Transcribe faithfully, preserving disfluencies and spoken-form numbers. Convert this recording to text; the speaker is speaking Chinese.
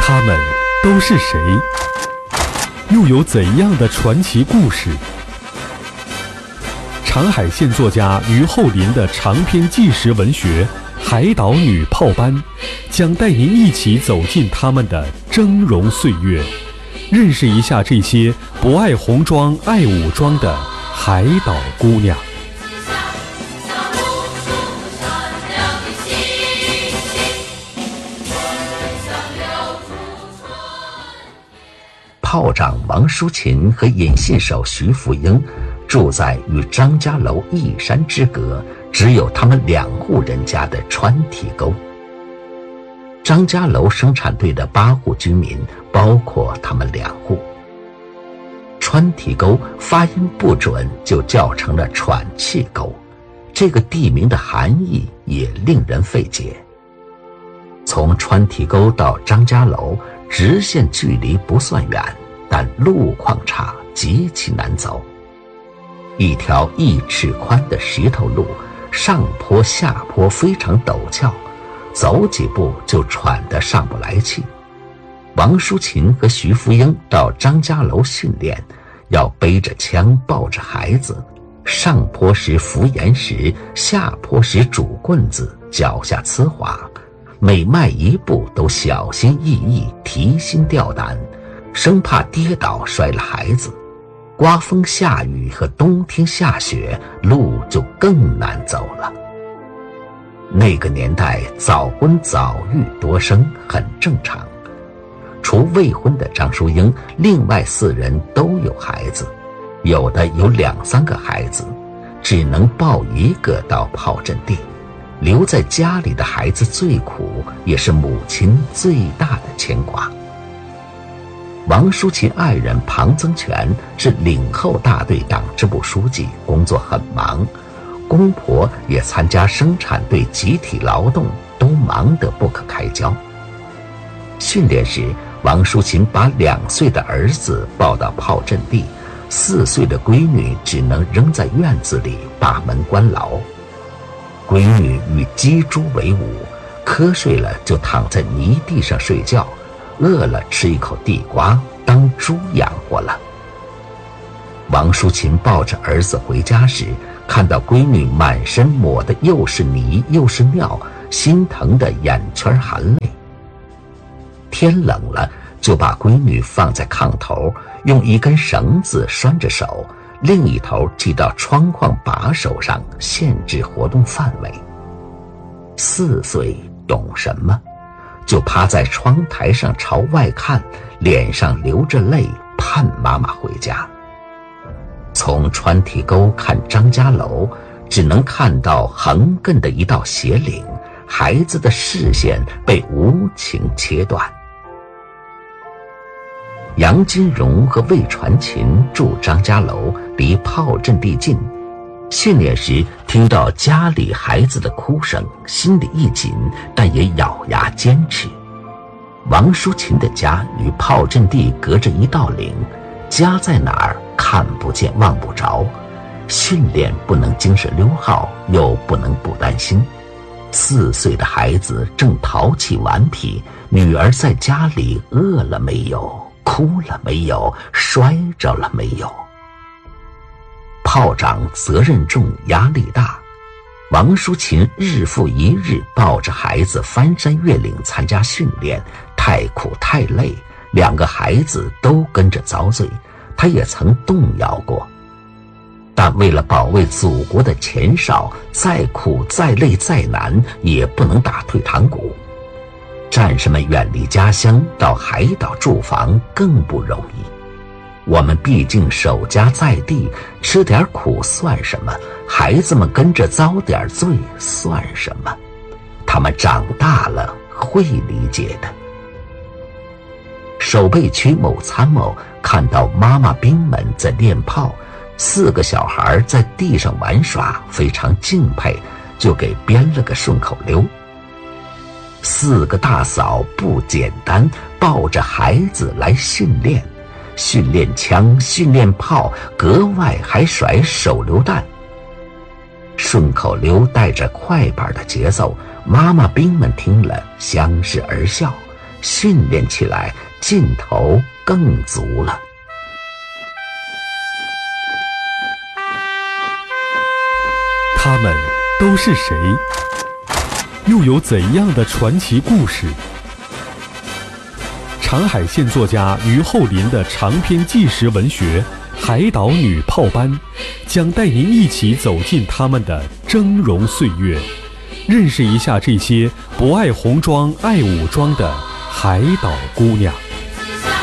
他们都是谁？又有怎样的传奇故事？长海县作家于厚林的长篇纪实文学《海岛女炮班》，将带您一起走进他们的峥嵘岁月，认识一下这些不爱红装爱武装的海岛姑娘。 炮长王淑琴和引信手徐福英住在与张家楼一山之隔，只有他们两户人家的川体沟。张家楼生产队的八户居民包括他们两户。川体沟发音不准，就叫成了喘气沟，这个地名的含义也令人费解。从川体沟到张家楼直线距离不算远，但路况差，极其难走。一条一尺宽的石头路，上坡下坡非常陡峭，走几步就喘得上不来气。王淑琴和徐福英到张家楼训练，要背着枪抱着孩子，上坡时扶岩石，下坡时拄棍子，脚下呲滑，每迈一步都小心翼翼，提心吊胆，生怕跌倒摔了孩子。刮风下雨和冬天下雪，路就更难走了。那个年代早婚早育多生很正常，除未婚的张淑英，另外四人都有孩子，有的有两三个孩子，只能抱一个到炮阵地。留在家里的孩子最苦，也是母亲最大的牵挂。王淑琴爱人庞增全是领后大队党支部书记，工作很忙，公婆也参加生产队集体劳动，都忙得不可开交。训练时，王淑琴把两岁的儿子抱到炮阵地，四岁的闺女只能扔在院子里，把门关牢。闺女与鸡猪为伍，瞌睡了就躺在泥地上睡觉，饿了吃一口地瓜，当猪养活了。王淑琴抱着儿子回家时，看到闺女满身抹的又是泥又是尿，心疼的眼圈含泪。天冷了，就把闺女放在炕头，用一根绳子拴着手，另一头系到窗框把手上，限制活动范围。四岁懂什么？就趴在窗台上朝外看，脸上流着泪，盼妈妈回家。从川体沟看张家楼，只能看到横亘的一道斜岭，孩子的视线被无情切断。杨金荣和魏传琴住张家楼，离炮阵地近，训练时听到家里孩子的哭声，心里一紧，但也咬牙坚持。王淑琴的家与炮阵地隔着一道岭，家在哪儿看不见望不着，训练不能精神溜号，又不能不担心。四岁的孩子正淘气顽皮，女儿在家里饿了没有，哭了没有，摔着了没有。炮长责任重，压力大，王淑琴日复一日抱着孩子翻山越岭参加训练，太苦太累，两个孩子都跟着遭罪，他也曾动摇过。但为了保卫祖国的前哨，再苦再累再难，也不能打退堂鼓。战士们远离家乡到海岛驻防更不容易，我们毕竟守家在地，吃点苦算什么？孩子们跟着遭点罪算什么？他们长大了会理解的。守备区某参谋看到妈妈兵们在练炮，四个小孩在地上玩耍，非常敬佩，就给编了个顺口溜：四个大嫂不简单，抱着孩子来训练，训练枪，训练炮，格外还甩手榴弹。顺口溜带着快板的节奏，妈妈兵们听了相视而笑， 训练起来劲头更足了。 他们都是谁？又有怎样的传奇故事？长海县作家于厚林的长篇纪实文学《海岛女炮班》，将带您一起走进他们的峥嵘岁月，认识一下这些不爱红装爱武装的海岛姑娘。